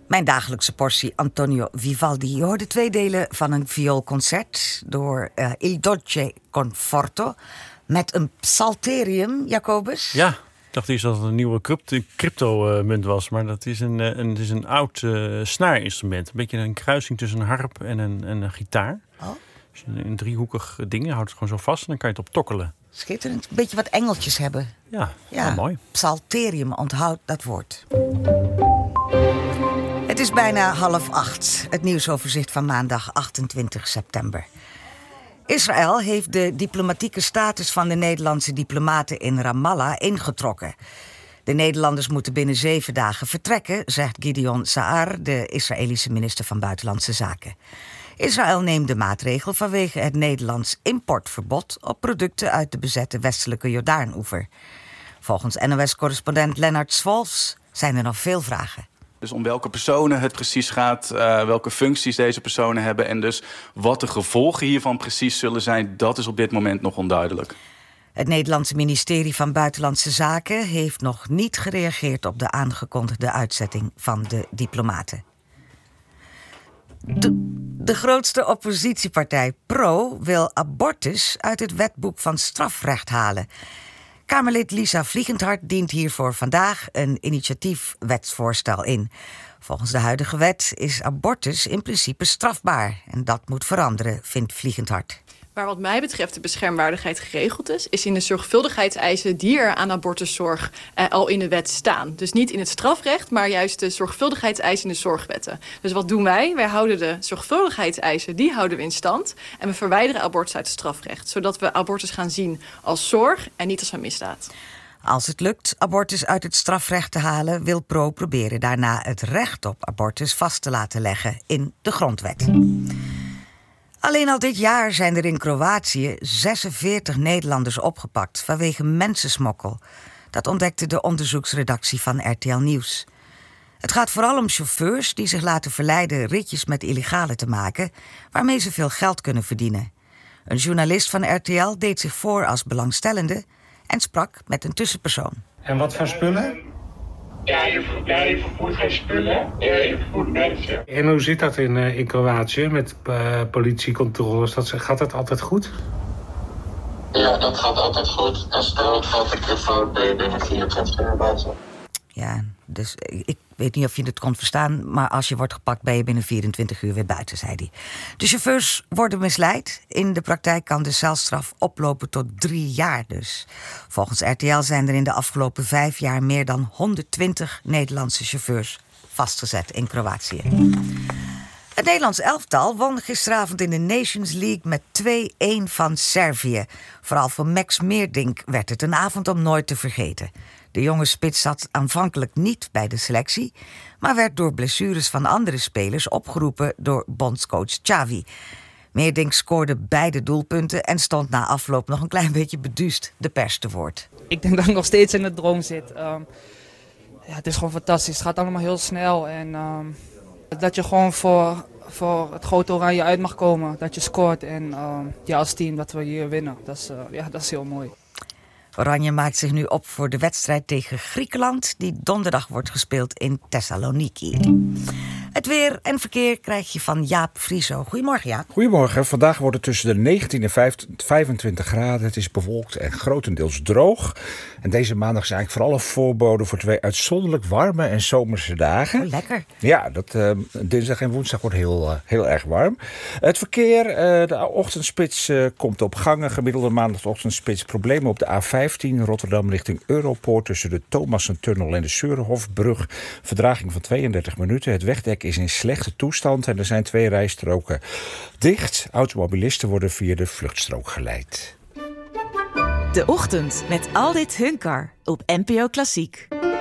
Mijn dagelijkse portie Antonio Vivaldi. Je hoorde 2 delen van een vioolconcert door Il Dolce Conforto met een psalterium, Jacobus. Ja, ik dacht eerst dat het een nieuwe crypto-munt was, maar dat is het is een oud snaarinstrument. Een beetje een kruising tussen een harp en een gitaar. Oh. Dus een driehoekig ding, je houdt het gewoon zo vast en dan kan je het op tokkelen. Schitterend. Een beetje wat engeltjes hebben. Ja, mooi. Psalterium, onthoud dat woord. Het is bijna 7:30. Het nieuwsoverzicht van maandag 28 september. Israël heeft de diplomatieke status van de Nederlandse diplomaten in Ramallah ingetrokken. De Nederlanders moeten binnen 7 dagen vertrekken, zegt Gideon Saar, de Israëlische minister van Buitenlandse Zaken. Israël neemt de maatregel vanwege het Nederlands importverbod op producten uit de bezette westelijke Jordaanoever. Volgens NOS-correspondent Lennart Swolfs zijn er nog veel vragen. Dus om welke personen het precies gaat, welke functies deze personen hebben en dus wat de gevolgen hiervan precies zullen zijn, dat is op dit moment nog onduidelijk. Het Nederlandse ministerie van Buitenlandse Zaken heeft nog niet gereageerd op de aangekondigde uitzetting van de diplomaten. De grootste oppositiepartij PRO wil abortus uit het wetboek van strafrecht halen. Kamerlid Lisa Vliegendhart dient hiervoor vandaag een initiatiefwetsvoorstel in. Volgens de huidige wet is abortus in principe strafbaar. En dat moet veranderen, vindt Vliegendhart. Maar wat mij betreft de beschermwaardigheid geregeld is in de zorgvuldigheidseisen die er aan abortuszorg al in de wet staan. Dus niet in het strafrecht, maar juist de zorgvuldigheidseisen in de zorgwetten. Dus wat doen wij? Wij houden de zorgvuldigheidseisen, die houden we in stand. En we verwijderen abortus uit het strafrecht. Zodat we abortus gaan zien als zorg en niet als een misdaad. Als het lukt abortus uit het strafrecht te halen, wil PRO proberen daarna het recht op abortus vast te laten leggen in de grondwet. Alleen al dit jaar zijn er in Kroatië 46 Nederlanders opgepakt vanwege mensensmokkel. Dat ontdekte de onderzoeksredactie van RTL Nieuws. Het gaat vooral om chauffeurs die zich laten verleiden ritjes met illegale te maken, waarmee ze veel geld kunnen verdienen. Een journalist van RTL deed zich voor als belangstellende en sprak met een tussenpersoon. En wat voor spullen? Ja, je vervoert geen spullen, je vervoert mensen. En hoe zit dat in Kroatië met politiecontroles? Gaat dat altijd goed? Ja, dat gaat altijd goed. En stel het valt een keer fout, ben je binnen 24 uur buiten. Ja, dus ik weet niet of je het kon verstaan, maar als je wordt gepakt ben je binnen 24 uur weer buiten, zei hij. De chauffeurs worden misleid. In de praktijk kan de celstraf oplopen tot 3 jaar dus. Volgens RTL zijn er in de afgelopen 5 jaar meer dan 120 Nederlandse chauffeurs vastgezet in Kroatië. Het Nederlands elftal won gisteravond in de Nations League met 2-1 van Servië. Vooral voor Max Meerdink werd het een avond om nooit te vergeten. De jonge spits zat aanvankelijk niet bij de selectie, maar werd door blessures van andere spelers opgeroepen door bondscoach Xavi. Meerdink scoorde beide doelpunten en stond na afloop nog een klein beetje beduusd de pers te woord. Ik denk dat ik nog steeds in de droom zit. Het is gewoon fantastisch. Het gaat allemaal heel snel en dat je gewoon voor het grote oranje uit mag komen. Dat je scoort en als team dat we hier winnen. Dat is heel mooi. Oranje maakt zich nu op voor de wedstrijd tegen Griekenland, die donderdag wordt gespeeld in Thessaloniki. Het weer en verkeer krijg je van Jaap Frieso. Goedemorgen, Jaap. Goedemorgen. Vandaag wordt het tussen de 19 en 25 graden. Het is bewolkt en grotendeels droog. En deze maandag is eigenlijk vooral een voorbode voor 2 uitzonderlijk warme en zomerse dagen. Oh, lekker. Ja, dinsdag en woensdag wordt heel erg warm. Het verkeer, de ochtendspits komt op gang. Gemiddelde maandagochtendspits problemen op de A15 Rotterdam richting Europoort tussen de Thomassentunnel en de Seurenhofbrug. Vertraging van 32 minuten. Het wegdek is in slechte toestand en er zijn 2 rijstroken dicht. Automobilisten worden via de vluchtstrook geleid. De Ochtend met Aldit Hunkar op NPO Klassiek.